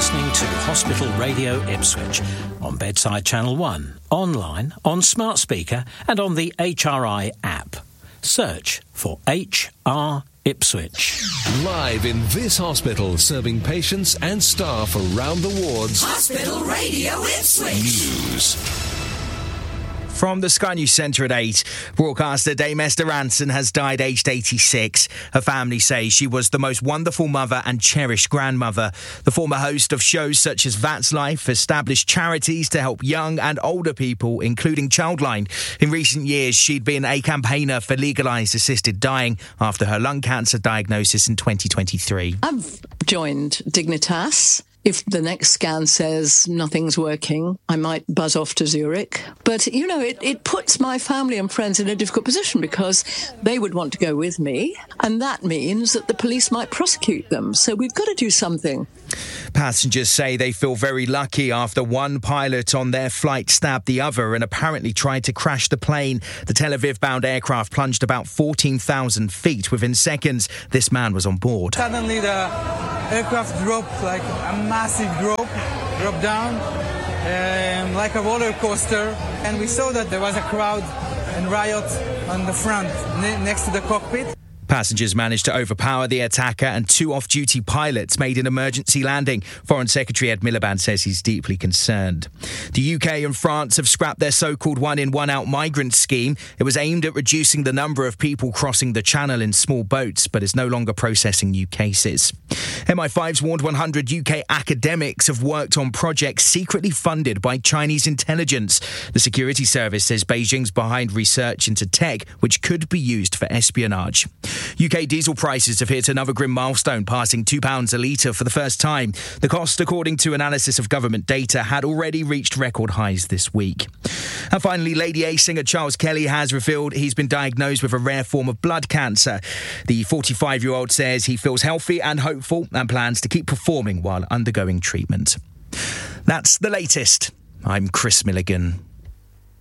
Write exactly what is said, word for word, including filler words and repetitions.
listening to Hospital Radio Ipswich on Bedside Channel one, online, on smart speaker and on the H R I app. Search for H R Ipswich. Live in this hospital, serving patients and staff around the wards. Hospital Radio Ipswich. News. From the Sky News Centre at eight, broadcaster Dame Esther Ranson has died aged eighty-six. Her family says she was the most wonderful mother and cherished grandmother. The former host of shows such as That's Life established charities to help young and older people, including Childline. In recent years, she'd been a campaigner for legalised assisted dying after her lung cancer diagnosis in twenty twenty-three. I've joined Dignitas. If the next scan says nothing's working, I might buzz off to Zurich. But, you know, it, it puts my family and friends in a difficult position because they would want to go with me, and that means that the police might prosecute them. So we've got to do something. Passengers say they feel very lucky after one pilot on their flight stabbed the other and apparently tried to crash the plane. The Tel Aviv-bound aircraft plunged about fourteen thousand feet within seconds. This man was on board. Suddenly the aircraft dropped like a massive drop, dropped down um, like a roller coaster. And we saw that there was a crowd and riot on the front ne- next to the cockpit. Passengers managed to overpower the attacker and two off-duty pilots made an emergency landing. Foreign Secretary Ed Miliband says he's deeply concerned. The U K and France have scrapped their so-called one-in, one-out migrant scheme. It was aimed at reducing the number of people crossing the channel in small boats, but is no longer processing new cases. M I five's warned one hundred U K academics have worked on projects secretly funded by Chinese intelligence. The security service says Beijing's behind research into tech, which could be used for espionage. U K diesel prices have hit another grim milestone, passing two pounds a litre for the first time. The cost, according to analysis of government data, had already reached record highs this week. And finally, Lady A singer Charles Kelly has revealed he's been diagnosed with a rare form of blood cancer. The forty-five-year-old says he feels healthy and hopeful and plans to keep performing while undergoing treatment. That's the latest. I'm Chris Milligan.